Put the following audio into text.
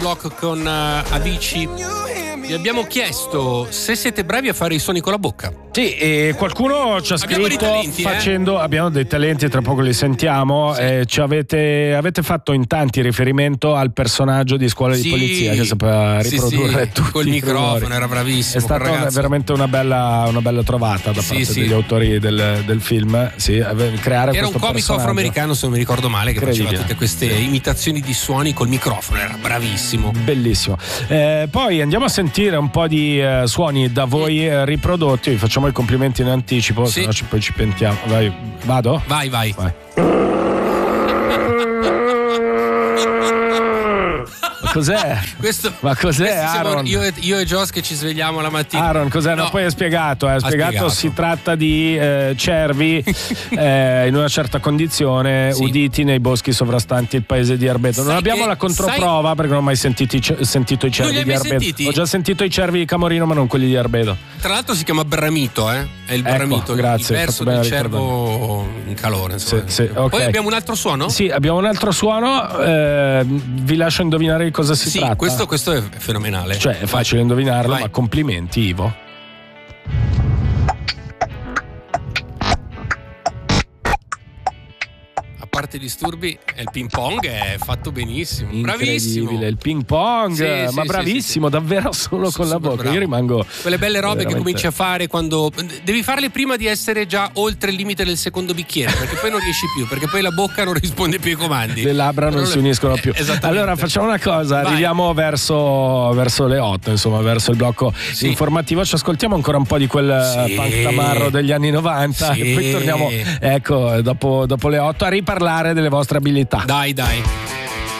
Block con Avicii. Vi abbiamo chiesto se siete bravi a fare i suoni con la bocca. Sì, e qualcuno ci ha Abbiamo scritto dei talenti, facendo. Abbiamo dei talenti, tra poco li sentiamo. Sì. Ci avete fatto in tanti riferimento al personaggio di Scuola di Polizia che sapeva riprodurre tutti col i microfono, rumori. era bravissimo. È stata veramente una bella trovata da parte degli autori del film. Sì, creare era un comico personaggio afroamericano, se non mi ricordo male, che faceva tutte queste Sì. imitazioni di suoni col microfono, era bravissimo. Bellissimo. Poi andiamo a sentire un po' di suoni da voi riprodotti. Vi facciamo i complimenti in anticipo, Sì. se no poi ci pentiamo. Vai, vado? Vai. Cos'è? Ma cos'è, Aaron? Io e Joss che ci svegliamo la mattina. Aaron, cos'è? No, poi è spiegato. Si tratta di cervi in una certa condizione, uditi nei boschi sovrastanti il paese di Arbedo. Non abbiamo la controprova perché non ho mai sentito i cervi di Arbedo. Sentiti? Ho già sentito i cervi di Camorino, ma non quelli di Arbedo. Tra l'altro si chiama Bramito, È il Bramito, grazie, il verso del cervo in calore. Sì, okay. Poi abbiamo un altro suono? Sì, abbiamo un altro suono. Vi lascio indovinare di cosa si tratta. Questo è fenomenale. Cioè, è facile indovinarlo, ma complimenti, Ivo. A parte i disturbi, il ping pong è fatto benissimo. Bravissimo. Il ping pong, ma bravissimo, davvero solo con la bocca. Bravo. Io rimango. Quelle belle robe veramente... che cominci a fare quando. Devi farle prima di essere già oltre il limite del secondo bicchiere, perché poi non riesci più, perché poi la bocca non risponde più ai comandi. Le labbra non si uniscono più. Allora facciamo una cosa, arriviamo verso le 8, insomma, verso il blocco informativo. Ci ascoltiamo ancora un po' di quel punk tamarro degli anni 90 e poi torniamo, dopo le 8 a riparlare delle vostre abilità. Dai.